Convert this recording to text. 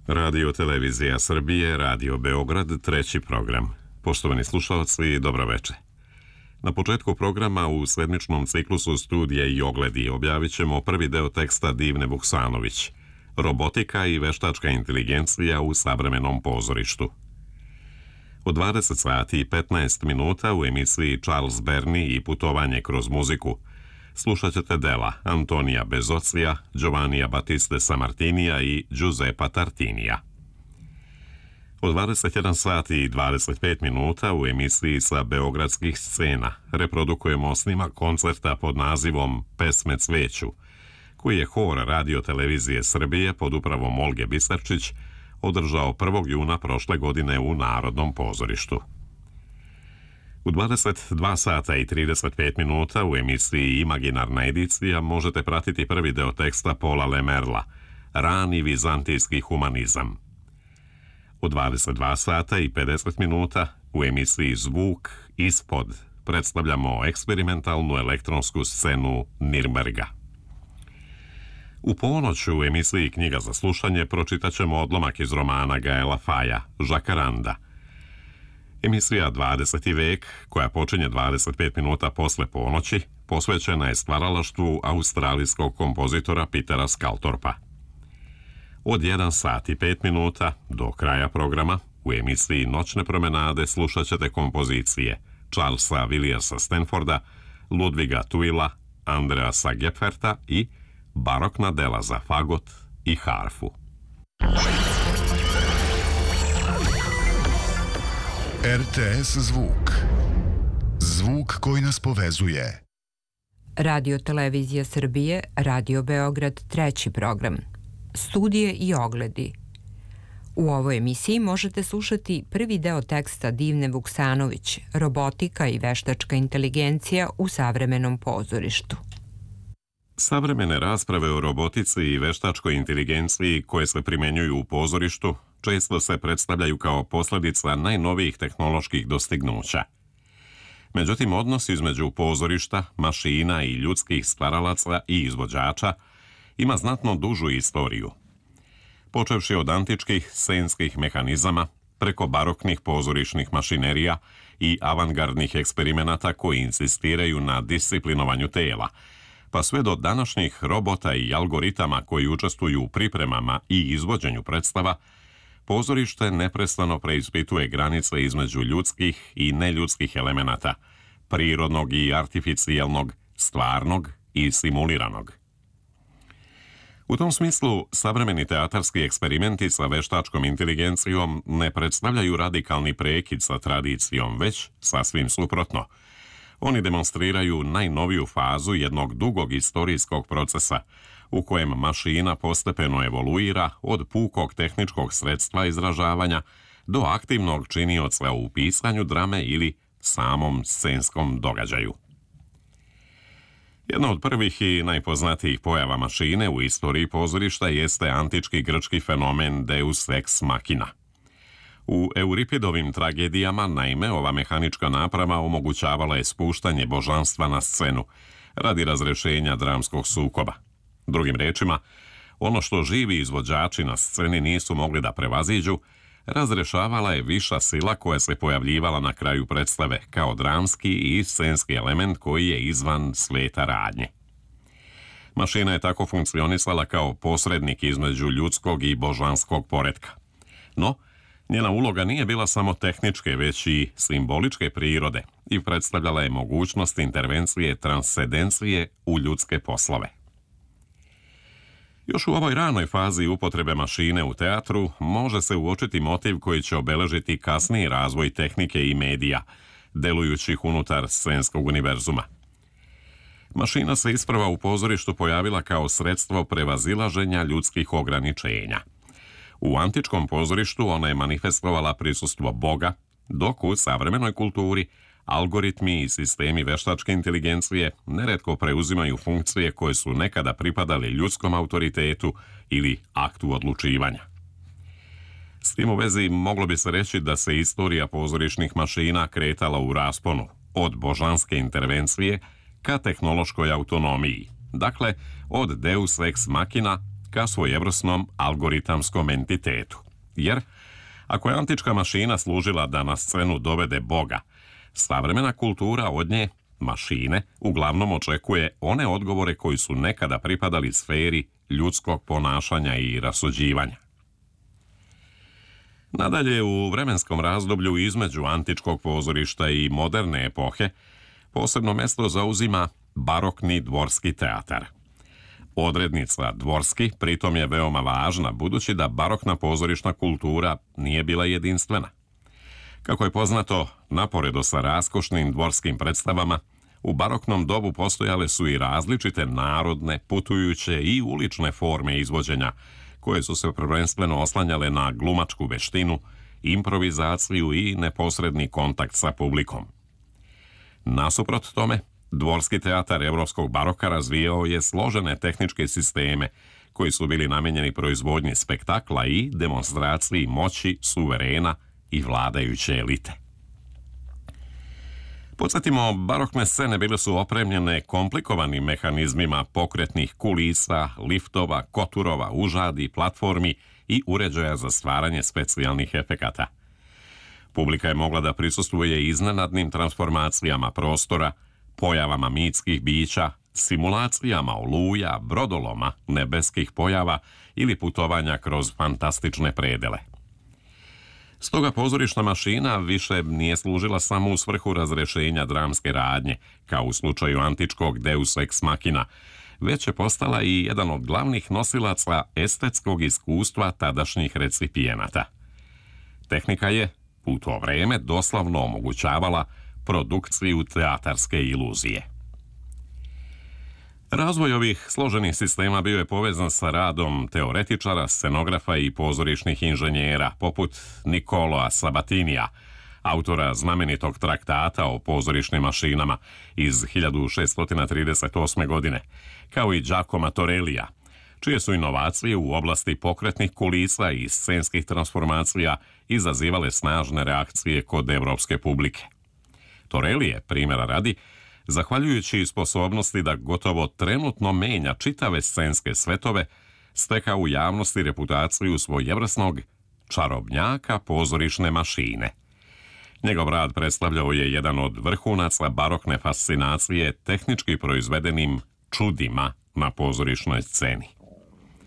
Radio Televizija Srbije, Radio Beograd, treći program. Poštovani slušalci, dobroveče. Na početku programa u sedmičnom ciklusu Studije i ogledi objavit ćemo prvi deo teksta Divne Vuksanović, Robotika i veštačka inteligencija u savremenom pozorištu. U 20 sati i 15 minuta u emisiji Charles Berni i putovanje kroz muziku slušat ćete dela Antonija Bezocija, Giovannija Battiste Sammartinija i Giuseppa Tartinija. U 21 sati i 25 minuta u emisiji sa beogradskih scena reprodukujemo snimak koncerta pod nazivom Pesme cveću, koji je hor Radio Televizije Srbije pod upravom Olge Bisarčić održao 1. juna prošle godine u Narodnom pozorištu. U 22 sata i 35 minuta u emisiji Imaginarna edicija možete pratiti prvi deo teksta Paula Lemerla, Rani vizantijski humanizam. U 22 sata i 50 minuta u emisiji Zvuk ispod predstavljamo eksperimentalnu elektronsku scenu Nirnberga. U ponoć u emisiji Knjiga za slušanje pročitat ćemo odlomak iz romana Gaela Faja, Žakaranda. Emisija 20. vek, koja počinje 25 minuta posle ponoći, posvećena je stvaralaštvu australijskog kompozitora Petera Skaltorpa. Od 1 sat i 5 minuta do kraja programa u emisiji Noćne promenade slušat ćete kompozicije Charlesa Villiersa Stanforda, Ludviga Tuila, Andreasa Gepferta i barokna dela za fagot i harfu. RTS Zvuk. Zvuk koji nas povezuje. Radio Televizija Srbije, Radio Beograd, treći program. Studije i ogledi. U ovoj emisiji možete slušati prvi deo teksta Divne Vuksanović, Robotika i veštačka inteligencija u savremenom pozorištu. Savremene rasprave o robotici i veštačkoj inteligenciji koje se primenjuju u pozorištu često se predstavljaju kao posljedica najnovijih tehnoloških dostignuća. Međutim, odnos između pozorišta, mašina i ljudskih stvaralaca i izvođača ima znatno dužu istoriju. Počevši od antičkih scenskih mehanizama, preko baroknih pozorišnih mašinerija i avangardnih eksperimenata koji insistiraju na disciplinovanju tela, pa sve do današnjih robota i algoritama koji učestvuju u pripremama i izvođenju predstava, pozorište neprestano preispituje granice između ljudskih i neljudskih elemenata, prirodnog i artificijelnog, stvarnog i simuliranog. U tom smislu, savremeni teatarski eksperimenti sa veštačkom inteligencijom ne predstavljaju radikalni prekid sa tradicijom, već sasvim suprotno. Oni demonstriraju najnoviju fazu jednog dugog istorijskog procesa u kojem mašina postepeno evoluira od pukog tehničkog sredstva izražavanja do aktivnog činioca u pisanju drame ili samom scenskom događaju. Jedna od prvih i najpoznatijih pojava mašine u istoriji pozorišta jeste antički grčki fenomen Deus ex machina. U Euripidovim tragedijama, naime, ova mehanička naprava omogućavala je spuštanje božanstva na scenu radi razrešenja dramskog sukoba. Drugim rečima, ono što živi izvođači na sceni nisu mogli da prevaziđu, razrešavala je viša sila koja se pojavljivala na kraju predstave kao dramski i scenski element koji je izvan sveta radnje. Mašina je tako funkcionisala kao posrednik između ljudskog i božanskog poretka. No, njena uloga nije bila samo tehničke, već i simboličke prirode i predstavljala je mogućnost intervencije transcendencije u ljudske poslove. Još u ovoj ranoj fazi upotrebe mašine u teatru može se uočiti motiv koji će obeležiti kasniji razvoj tehnike i medija, delujućih unutar scenskog univerzuma. Mašina se isprva u pozorištu pojavila kao sredstvo prevazilaženja ljudskih ograničenja. U antičkom pozorištu ona je manifestovala prisustvo Boga, dok u savremenoj kulturi algoritmi i sistemi veštačke inteligencije neretko preuzimaju funkcije koje su nekada pripadali ljudskom autoritetu ili aktu odlučivanja. S tim u vezi moglo bi se reći da se istorija pozorišnih mašina kretala u rasponu od božanske intervencije ka tehnološkoj autonomiji, dakle od Deus ex machina ka svojevrsnom algoritamskom entitetu. Jer, ako je antička mašina služila da na scenu dovede Boga, savremena kultura od nje, mašine, uglavnom očekuje one odgovore koji su nekada pripadali sferi ljudskog ponašanja i rasuđivanja. Nadalje, u vremenskom razdoblju između antičkog pozorišta i moderne epohe, posebno mjesto zauzima barokni dvorski teatar. Odrednica dvorski pritom je veoma važna, budući da barokna pozorišna kultura nije bila jedinstvena. Kako je poznato, naporedo sa raskošnim dvorskim predstavama, u baroknom dobu postojale su i različite narodne, putujuće i ulične forme izvođenja, koje su se prvenstveno oslanjale na glumačku veštinu, improvizaciju i neposredni kontakt sa publikom. Nasuprot tome, dvorski teatar evropskog baroka razvijao je složene tehničke sisteme koji su bili namijenjeni proizvodnji spektakla i demonstraciji moći suverena i vladajuće elite. Podsjetimo, barokne scene bile su opremljene komplikovanim mehanizmima pokretnih kulisa, liftova, koturova, užadi, platformi i uređaja za stvaranje specijalnih efekata. Publika je mogla da prisustvuje iznenadnim transformacijama prostora, pojavama mitskih bića, simulacijama oluja, brodoloma, nebeskih pojava ili putovanja kroz fantastične predele. Stoga pozorišna mašina više nije služila samo u svrhu razrešenja dramske radnje, kao u slučaju antičkog Deus ex machina, već je postala i jedan od glavnih nosilaca estetskog iskustva tadašnjih recipijenata. Tehnika je, u to vreme, doslovno omogućavala produkciju teatarske iluzije. Razvoj ovih složenih sistema bio je povezan sa radom teoretičara, scenografa i pozorišnih inženjera, poput Niccolò Sabatinija, autora znamenitog traktata o pozorišnim mašinama iz 1638. godine, kao i Giacomo Torellija, čije su inovacije u oblasti pokretnih kulisa i scenskih transformacija izazivale snažne reakcije kod evropske publike. Torelli je, primjera radi, zahvaljujući sposobnosti da gotovo trenutno menja čitave scenske svetove, stekao u javnosti reputaciju svojevrsnog čarobnjaka pozorišne mašine. Njegov rad predstavljao je jedan od vrhunaca barokne fascinacije tehnički proizvedenim čudima na pozorišnoj sceni.